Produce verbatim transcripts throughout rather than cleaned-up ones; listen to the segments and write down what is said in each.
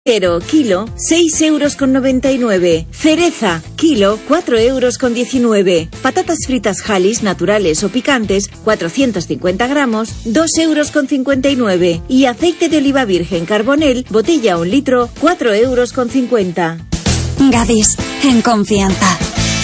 Pero kilo, seis euros con noventa y nueve. Cereza, kilo, cuatro euros con diecinueve. Patatas fritas Halis, naturales o picantes, cuatrocientos cincuenta gramos, dos euros con cincuenta y nueve. Y aceite de oliva virgen Carbonell, botella un litro, cuatro euros con cincuenta. Gadis, en confianza.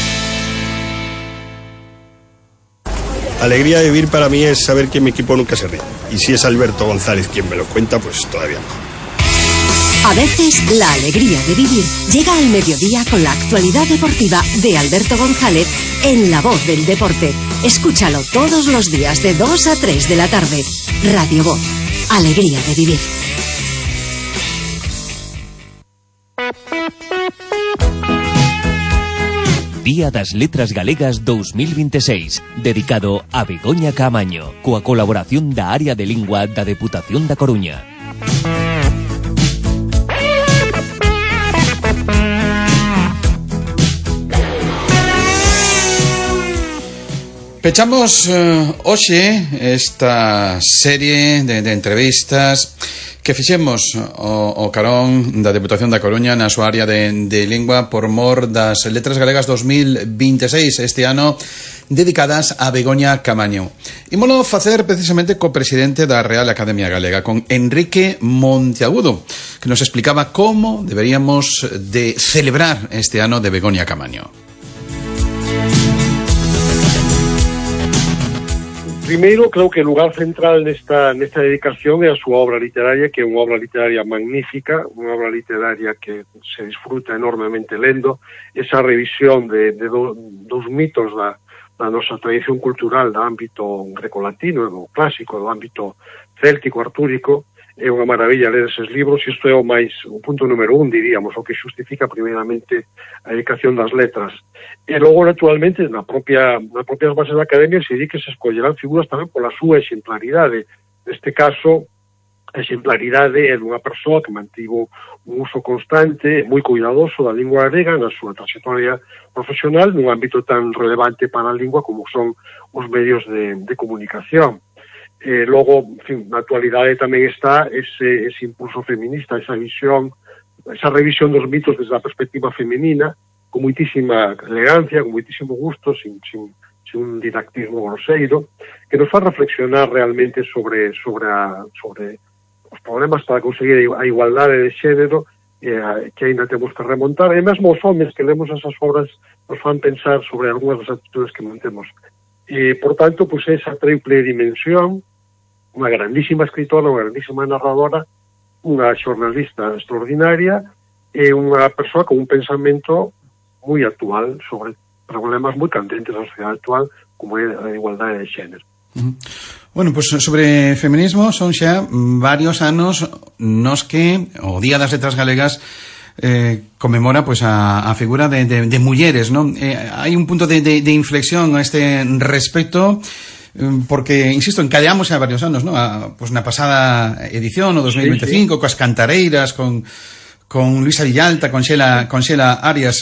Alegría de vivir para mí es saber que mi equipo nunca se ríe. Y si es Alberto González quien me lo cuenta, pues todavía mejor. A veces, la alegría de vivir llega al mediodía con la actualidad deportiva de Alberto González en La Voz del Deporte. Escúchalo todos los días de dos a tres de la tarde. Radio Voz. Alegría de vivir. Día das Letras Galegas dos mil veintiséis, dedicado a Begoña Caamaño, coa colaboración da Área de Lingua da Deputación da Coruña. Pechamos uh, hoxe esta serie de, de entrevistas que fixemos o, o carón da Deputación da Coruña na súa área de, de lingua por mor das Letras Galegas dos mil veintiséis, este ano dedicadas a Begoña Caamaño. Ímolo facer precisamente co presidente da Real Academia Galega, con Enrique Monteagudo, que nos explicaba como deberíamos de celebrar este ano de Begoña Caamaño. Primeiro, creo que o lugar central nesta, nesta dedicación é a súa obra literaria, que é unha obra literaria magnífica, unha obra literaria que se disfruta enormemente lendo, esa revisión de, de do, dos mitos da, da nosa tradición cultural do ámbito grecolatino, do clásico, do ámbito céltico, artúrico. É unha maravilla ler eses libros, e isto é o máis, o punto número un, diríamos, o que xustifica primeiramente a dedicación das letras. E logo, naturalmente, na propia, nas propias bases da Academia se di que se escollerán figuras tamén pola súa exemplaridade. Neste caso, a exemplaridade é dunha persoa que mantivo un uso constante, moi cuidadoso da lingua galega na súa trayectoria profesional nun ámbito tan relevante para a lingua como son os medios de, de comunicación. Eh, logo, en fin, na actualidade tamén está ese, ese impulso feminista, esa visión, esa revisión dos mitos desde a perspectiva femenina, con moitísima elegancia, con moitísimo gusto, sin, sin, sin un didactismo groseiro, que nos fa reflexionar realmente sobre, sobre, a, sobre os problemas para conseguir a igualdade de xénero, eh, que ainda temos que remontar, e mesmo os homens que lemos esas obras nos fan pensar sobre algunhas das actitudes que mantemos. E, por tanto, pues, esa triple dimensión, unha grandísima escritora, unha grandísima narradora, unha xornalista extraordinaria e unha persoa con un pensamento moi actual sobre problemas moi candentes da sociedade actual, como é a igualdade de xénero. Uh-huh. Bueno, pues sobre feminismo son xa varios anos nos que o Día das Letras Galegas eh, conmemora pues a, a figura de, de, de mulleres, ¿no? Eh, hai un punto de, de, de inflexión a este respecto, porque, insisto, encadeamos a varios anos, ¿no? A, pues na pasada edición, o dos mil veinticinco, sí, sí, coas cantareiras, con con Luisa Villalta, con Xela, con Xela Arias.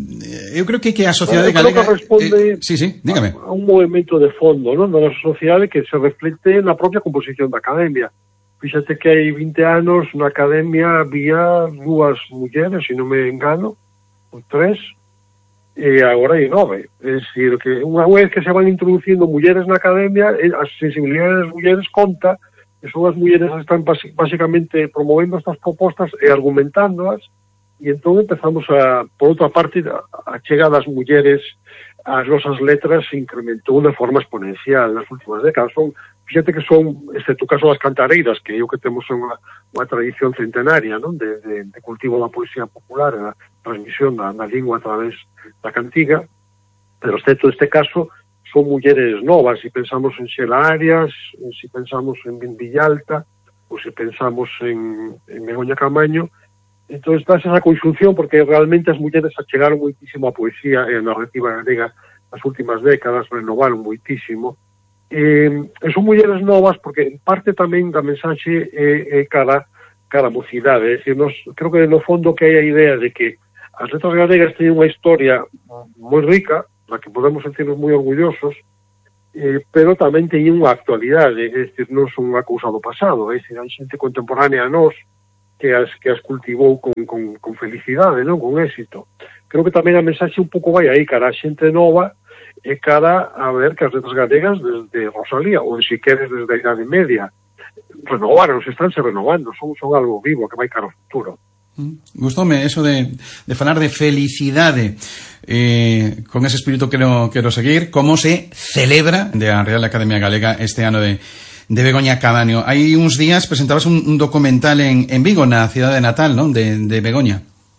Eu creo que que a sociedade bueno, galega creo que responde eh, sí, sí, dígame. A, a un movimento de fondo, ¿no? Da nosa sociedade que se reflecte na propia composición da Academia. Fíxate que hai vinte anos na Academia había dúas mulleres, se non me engano, ou tres, e agora hai nove. É dicir, que unha vez que se van introducindo mulleres na Academia, a sensibilidade das mulleres conta, que son as mulleres que están basicamente promovendo estas propostas e argumentándoas, e entón empezamos a, por outra parte, a chegada das mulleres ás nosas letras se incrementou de forma exponencial nas últimas décadas. Son, fíxate que son, excepto o caso das cantareiras, que é o que temos unha, unha tradición centenaria, non? De, de, de cultivo da poesía popular, a transmisión da, da lingua a través da cantiga, pero excepto este caso son mulleres novas. Se pensamos en Xela Arias, se pensamos en Villalta, ou se pensamos en, en Begoña Caamaño, entón está esa conxunción, porque realmente as mulleres achegaron moitísimo a poesía e a narrativa galega nas últimas décadas, renovaron moitísimo, e, e son mulleres novas porque en parte tamén da mensaxe é, é cara, cara mocidade. É dicir, nos, creo que no fondo que hai a idea de que as letras galegas teñen unha historia moi rica, na que podemos sentirnos moi orgullosos, eh, pero tamén teñen unha actualidade, é dicir, non son unha cousa do pasado, é dicir, hai xente contemporánea a nós que que as que as cultivou con, con, con felicidade, non? Con éxito. Creo que tamén a mensaxe un pouco vai aí cara a xente nova e cara a ver que as letras galegas desde Rosalía, ou se queres desde a Idade Media, renovaron, se están se renovando, son, son algo vivo que vai cara ao futuro. Gustoume eso de, de falar de felicidade, eh, con ese espírito quero, quero seguir. Como se celebra de a Real Academia Galega este ano de, de Begoña Caamaño? Hai uns días presentabas un, un documental en, en Vigo, na cidade natal, non? De, de Begoña.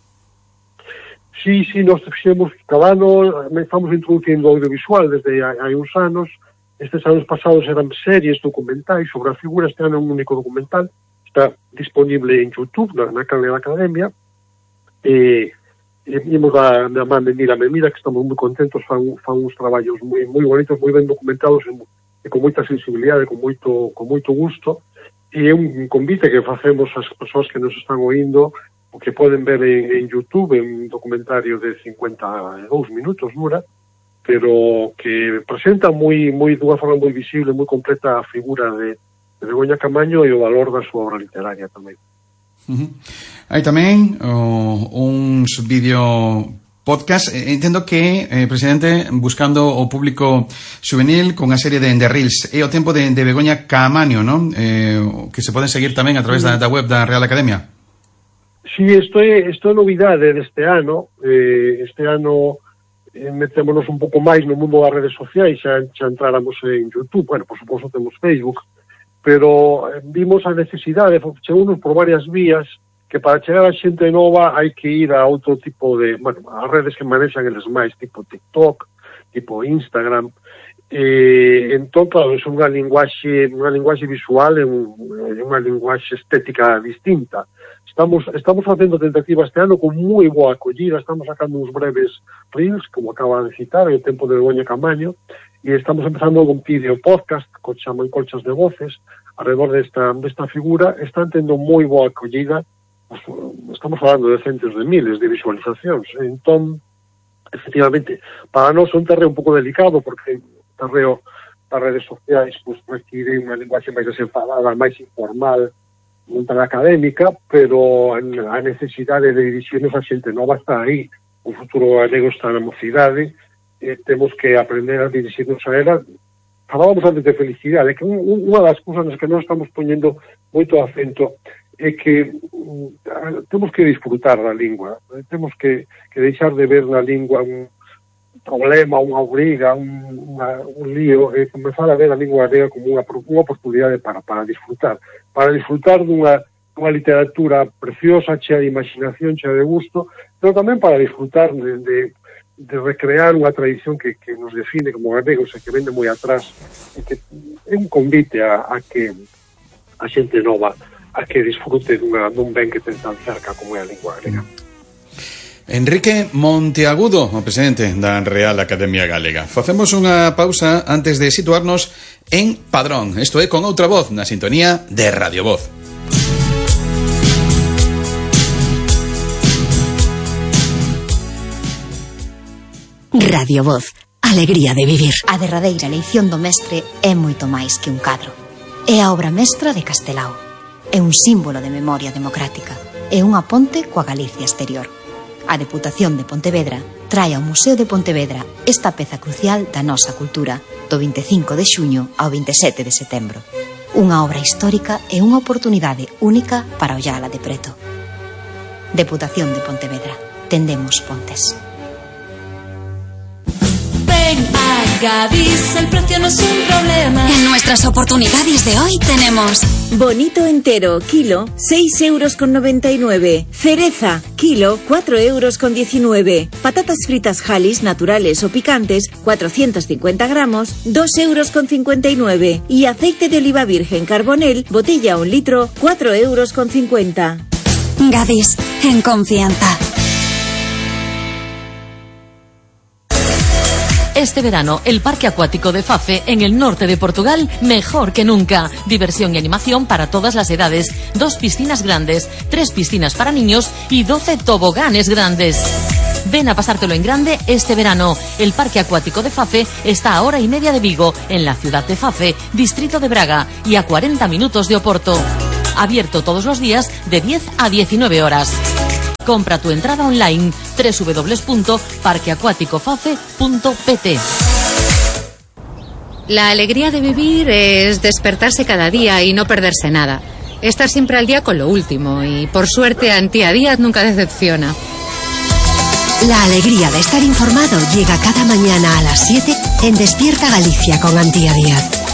Sí, sí, nós fixemos cada ano, estamos introducindo audiovisual desde hai uns anos. Estes anos pasados eran series documentais sobre a figura, este ano é un único documental, está disponible en YouTube, na, na canal da Academia, e, e vimos a, a man de Mira me mira, que estamos moi contentos, fan, fan uns traballos moi, moi bonitos, moi ben documentados, e, e con moita sensibilidade, con moito, con moito gusto, e é un convite que facemos ás persoas que nos están oindo, o que poden ver en, en YouTube, en un documentario de cincuenta e dous minutos dura, pero que presenta moi, moi dunha forma moi visible, moi completa a figura de de Begoña Caamaño e o valor da súa obra literaria tamén. Uh-huh. Hai tamén oh, uns vídeo podcast, eh, entendo que, eh, presidente, buscando o público juvenil con a serie de, de Reels, é o tempo de, de Begoña Caamaño, non? Eh, que se poden seguir tamén a través da, da web da Real Academia. Sí, isto é, isto é novidade deste ano, eh, este ano eh, metémonos un pouco máis no mundo das redes sociais, xa, xa entráramos en YouTube, bueno, por suposto temos Facebook, pero vimos a necesidade, chegounos por varias vías, que para chegar a xente nova hai que ir a outro tipo de, bueno, as redes que manexan eles máis, tipo TikTok, tipo Instagram, e entón, claro, é unha linguaxe, unha linguaxe visual, é unha linguaxe estética distinta. Estamos, estamos facendo tentativas este ano con moi boa acollida, estamos sacando uns breves reels, como acaba de citar, o tempo de Begoña Caamaño, e estamos empezando con vídeo podcast, que chaman Colchas de Voces, alrededor desta, desta figura. Están tendo moi boa acollida, estamos falando de centos de miles de visualizacións. Entón, efectivamente, para nós é un terreo un pouco delicado, porque o terreo das redes sociais pues, require unha linguaxe máis desenfadada, máis informal, non tan académica, pero a necesidade de dirixirnos a xente nova está aí. O futuro galego está na mocidade, eh, temos que aprender a dirixirnos a ela. Falábamos antes de felicidade, que un, unha das cousas nas que nós estamos poñendo moito acento é que um, temos que disfrutar da lingua, eh, temos que, que deixar de ver na lingua un problema, unha obriga, un, una, un lío, e comenzar a ver a lingua galega como unha, unha oportunidade para, para disfrutar, para disfrutar dunha, dunha literatura preciosa, chea de imaginación, chea de gusto, pero tamén para disfrutar de, de de recrear unha tradición que, que nos define como galegos e que vende moi atrás, e que é un convite a, a que a xente nova a que disfrute dunha, dun ben que ten tan cerca como é a lingua galega. Enrique Monteagudo, o presidente da Real Academia Galega. Facemos unha pausa antes de situarnos en Padrón. Isto é con outra voz na sintonía de Radio Voz. Radio Voz, alegría de vivir. A derradeira eleición do mestre é moito máis que un cadro. É a obra mestra de Castelao. É un símbolo de memoria democrática. É unha ponte coa Galicia exterior. A Deputación de Pontevedra trae ao Museo de Pontevedra esta peza crucial da nosa cultura do vinte e cinco de xuño ao vinte e sete de setembro. Unha obra histórica e unha oportunidade única para ollala de preto. Deputación de Pontevedra. Tendemos pontes. Ven a Gadis, el precio no es un problema. En nuestras oportunidades de hoy tenemos bonito entero, kilo, seis euros con noventa y nueve. Cereza, kilo, cuatro euros con diecinueve. Patatas fritas Halis, naturales o picantes, cuatrocientos cincuenta gramos, dos euros con cincuenta y nueve. Y aceite de oliva virgen Carbonel, botella un litro, cuatro euros con cincuenta. Gadis, en confianza. Este verano, el Parque Acuático de Fafe, en el norte de Portugal, mejor que nunca. Diversión y animación para todas las edades. Dos piscinas grandes, tres piscinas para niños y doce toboganes grandes. Ven a pasártelo en grande este verano. El Parque Acuático de Fafe está a hora y media de Vigo, en la ciudad de Fafe, distrito de Braga, y a cuarenta minutos de Oporto. abierto todos los días de diez a diecinueve horas. Compra tu entrada online doble u doble u doble u punto parque acuático fafe punto p t. La alegría de vivir es despertarse cada día y no perderse nada. Estar siempre al día con lo último y, por suerte, Antía Díaz nunca decepciona. La alegría de estar informado llega cada mañana a las siete en Despierta Galicia con Antía Díaz.